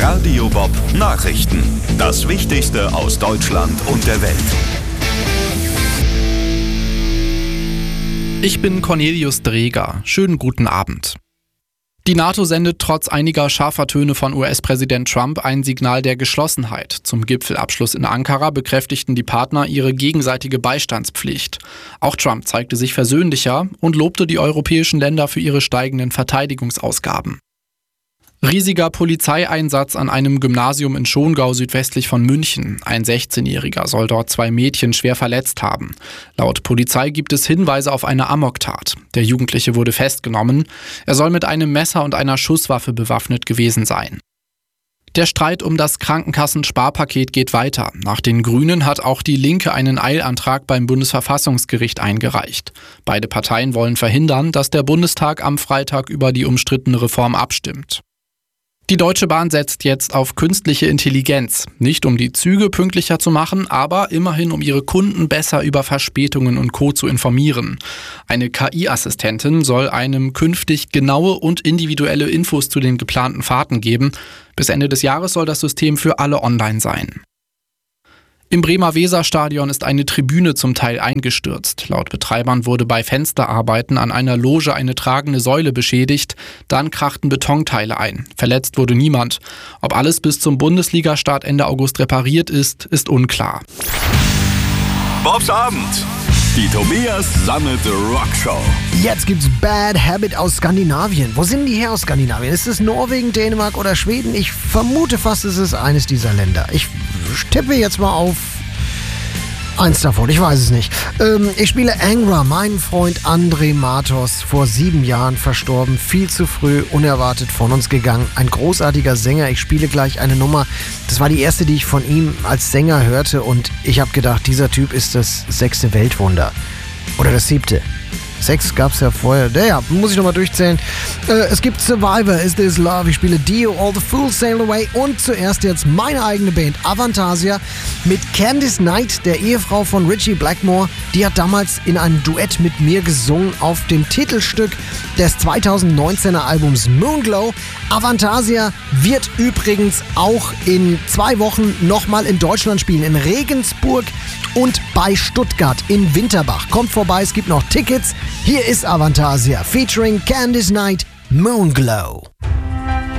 Radio Bob Nachrichten. Das Wichtigste aus Deutschland und der Welt. Ich bin Cornelius Dreger. Schönen guten Abend. Die NATO sendet trotz einiger scharfer Töne von US-Präsident Trump ein Signal der Geschlossenheit. Zum Gipfelabschluss in Ankara bekräftigten die Partner ihre gegenseitige Beistandspflicht. Auch Trump zeigte sich versöhnlicher und lobte die europäischen Länder für ihre steigenden Verteidigungsausgaben. Riesiger Polizeieinsatz an einem Gymnasium in Schongau südwestlich von München. Ein 16-Jähriger soll dort 2 Mädchen schwer verletzt haben. Laut Polizei gibt es Hinweise auf eine Amoktat. Der Jugendliche wurde festgenommen. Er soll mit einem Messer und einer Schusswaffe bewaffnet gewesen sein. Der Streit um das Krankenkassensparpaket geht weiter. Nach den Grünen hat auch die Linke einen Eilantrag beim Bundesverfassungsgericht eingereicht. Beide Parteien wollen verhindern, dass der Bundestag am Freitag über die umstrittene Reform abstimmt. Die Deutsche Bahn setzt jetzt auf künstliche Intelligenz. Nicht um die Züge pünktlicher zu machen, aber immerhin um ihre Kunden besser über Verspätungen und Co. zu informieren. Eine KI-Assistentin soll einem künftig genaue und individuelle Infos zu den geplanten Fahrten geben. Bis Ende des Jahres soll das System für alle online sein. Im Bremer Weserstadion ist eine Tribüne zum Teil eingestürzt. Laut Betreibern wurde bei Fensterarbeiten an einer Loge eine tragende Säule beschädigt. Dann krachten Betonteile ein. Verletzt wurde niemand. Ob alles bis zum Bundesligastart Ende August repariert ist, ist unklar. Bobs Abend. Die Tobias Sammelte Rockshow. Jetzt gibt's Bad Habit aus Skandinavien. Wo sind die her aus Skandinavien? Ist es Norwegen, Dänemark oder Schweden? Ich vermute fast, es ist eines dieser Länder. Ich tippe jetzt mal auf eins davon, ich weiß es nicht. Ich spiele Angra, mein Freund André Matos, vor 7 Jahren verstorben, viel zu früh, unerwartet von uns gegangen. Ein großartiger Sänger, ich spiele gleich eine Nummer. Das war die erste, die ich von ihm als Sänger hörte und ich habe gedacht, dieser Typ ist das 6. Weltwunder. Oder das 7. 6 gab's ja vorher. Ja, muss ich nochmal durchzählen. Es gibt Survivor, Is This Love? Ich spiele Dio, All the Fools Sail Away und zuerst jetzt meine eigene Band Avantasia mit Candice Knight, der Ehefrau von Richie Blackmore. Die hat damals in einem Duett mit mir gesungen auf dem Titelstück des 2019er Albums Moonglow. Avantasia wird übrigens auch in 2 Wochen nochmal in Deutschland spielen, in Regensburg und bei Stuttgart in Winterbach. Kommt vorbei, es gibt noch Tickets. Hier ist Avantasia featuring Candice Knight, Moonglow.